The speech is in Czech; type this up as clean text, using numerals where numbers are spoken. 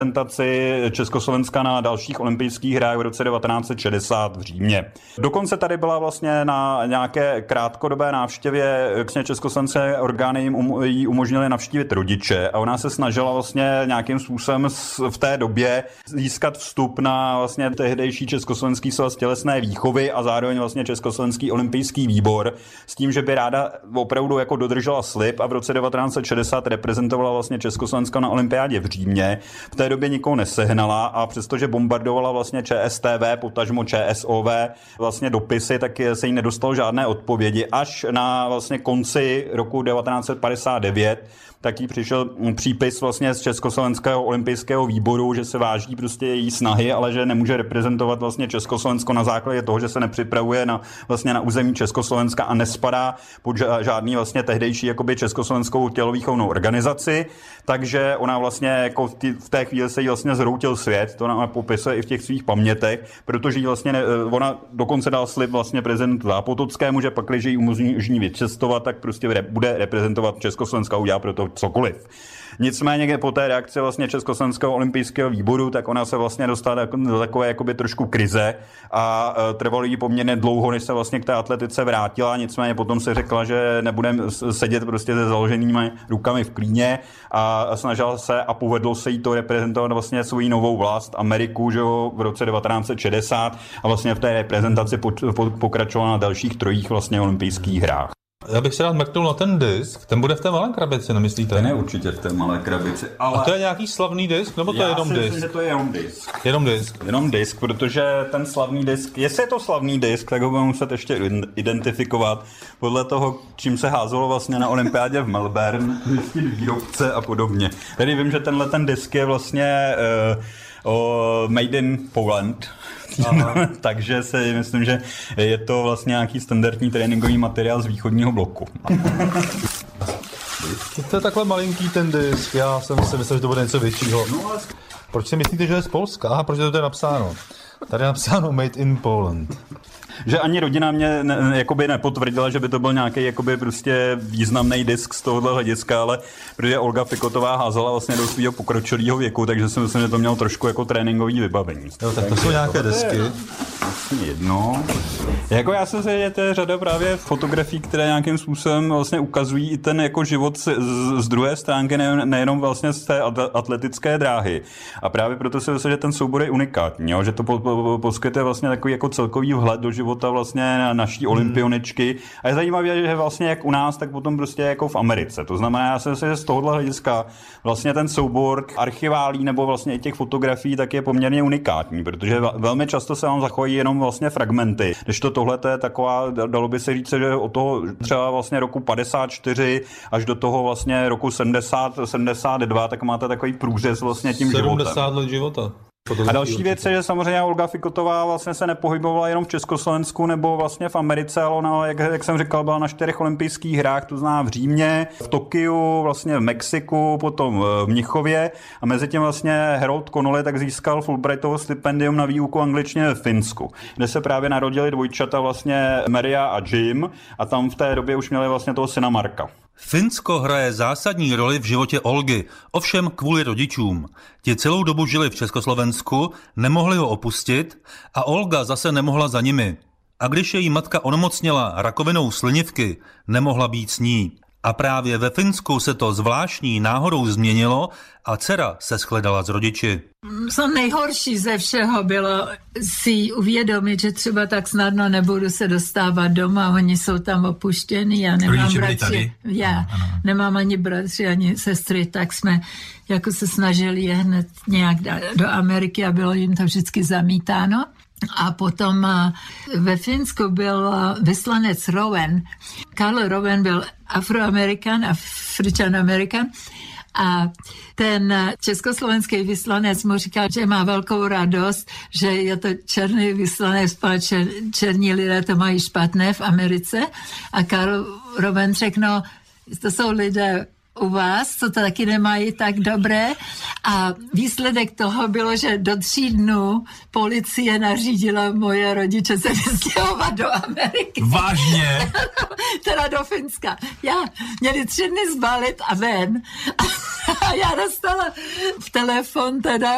reprezentaci Československa na dalších olympijských hrách v roce 1960 v Římě. Dokonce tady byla vlastně na nějaké krátkodobé návštěvě československé orgány jí umožnily navštívit rodiče a ona se snažila vlastně nějakým způsobem v té době získat vstup na vlastně tehdejší Československý svaz tělesné výchovy a zároveň vlastně Československý olympijský výbor s tím, že by ráda opravdu jako dodržela slib a v roce 1960 reprezentovala vlastně Československo na olympiádě v Římě. V té době nikoho nesehnala a přestože bombardovala vlastně ČSTV, potažmo ČSOV vlastně dopisy, tak se jí nedostalo žádné odpovědi. Až na vlastně konci roku 1959 tak jí přišel přípis vlastně z Československého olympijského výboru, že se váží prostě její snahy, ale že nemůže reprezentovat vlastně Československo na základě toho, že se nepřipravuje vlastně na území Československa a nespadá pod žádný vlastně tehdejší jakoby československou tělovýchovnou organizaci, takže ona vlastně jako v té chvíli se jí vlastně zhroutil svět, to nám popisuje i v těch svých pamětech, protože jí vlastně ona dokonce dal slib vlastně prezidentu Zápotockému, že pak, když jí umožní vycestovat, tak prostě bude reprezentovat Československo a udělá pro to cokoliv. Nicméně po té reakci vlastně Československého olympijského výboru, tak ona se vlastně dostala do takové jakoby trošku krize a trvalo jí poměrně dlouho, než se vlastně k té atletice vrátila, nicméně potom se řekla, že nebude sedět prostě se založenými rukami v klíně a snažila se a povedlo se jí to reprezentovat vlastně svou novou vlast Ameriku, že jo, v roce 1960 a vlastně v té reprezentaci pokračovala na dalších trojích vlastně olympijských hrách. Já bych se rád mrknul na ten disk, ten bude v té malé krabici, nemyslíte? Ten je určitě v té malé krabici, ale... A to je nějaký slavný disk, nebo to je jenom disk? Já si myslím, že to je jenom disk. Jenom disk? Jenom disk, protože ten slavný disk, jestli je to slavný disk, tak ho budeme muset ještě identifikovat podle toho, čím se házelo vlastně na olympiádě v Melbourne, zjistit výrobce a podobně. Tady vím, že tenhle ten disk je vlastně made in Poland. Takže si myslím, že je to vlastně nějaký standardní tréninkový materiál z východního bloku. To je takhle malinký ten disk, já jsem si myslel, že to bude něco většího. Proč si myslíte, že je z Polska? Aha, proč to je napsáno? Tady je napsáno Made in Poland. Že ani rodina mě jakoby nepotvrdila, že by to byl nějaký jakoby prostě významný disk z tohohle hlediska, ale protože Olga Fikotová házela vlastně do svého pokročilého věku, takže si myslím, že to mělo trošku jako tréninkový vybavení. Jo, tak to jsou nějaké desky. Jedno. Jako já jsem si, že to je řada právě fotografií, které nějakým způsobem vlastně ukazují i ten jako život z druhé stránky, nejenom vlastně z té atletické dráhy. A právě proto si myslím, že ten soubor je unikátní, jo? Že to poskytuje vlastně takový jako celkový vhled do života vlastně naší olympioničky. A je zajímavé, že vlastně jak u nás, tak potom prostě jako v Americe. To znamená, já si myslím, že z tohohle hlediska vlastně ten soubor archiválí nebo vlastně i těch fotografií tak je poměrně unikátní, protože velmi často se vám zachovají jenom vlastně fragmenty. Když tohle je taková, dalo by se říct, že od toho třeba vlastně roku 54 až do toho vlastně roku 72, tak máte takový průřez vlastně tím 70 let života. A další věc je, že samozřejmě Olga Fikotová vlastně se nepohybovala jenom v Československu nebo vlastně v Americe, ale ona, jak jsem říkal, byla na 4 olympijských hrách, to znamená v Římě, v Tokiu, vlastně v Mexiku, potom v Mnichově a mezi tím vlastně Harold Connolly tak získal Fulbrightovo stipendium na výuku angličtiny ve Finsku, kde se právě narodili dvojčata vlastně Maria a Jim a tam v té době už měli vlastně toho syna Marka. Finsko hraje zásadní roli v životě Olgy, ovšem kvůli rodičům. Ti celou dobu žili v Československu, nemohli ho opustit a Olga zase nemohla za nimi. A když její matka onemocněla rakovinou slinivky, nemohla být s ní. A právě ve Finsku se to zvláštní náhodou změnilo a dcera se shledala s rodiči. Co nejhorší ze všeho bylo si uvědomit, že třeba tak snadno nebudu se dostávat doma, oni jsou tam opuštěni, já nemám bratři, nemám ani bratři, ani sestry, tak jsme jako se snažili je hned nějak do Ameriky a bylo jim to vždycky zamítáno. A potom ve Finsku byl vyslanec Rowan. Karl Rowan byl Afroamerikan, Afričan-Amerikan. A ten československý vyslanec mu říkal, že má velkou radost, že je to černý vyslanec, protože černí lidé to mají špatné v Americe. A Karl Rowan řekl, no, to jsou lidé u vás, co to taky nemají tak dobré. A výsledek toho bylo, že do 3 dnů policie nařídila moje rodiče se vystěhovat do Ameriky. Vážně? Teda do Finska. Měli 3 dny zbalit a ven. A já dostala v telefon teda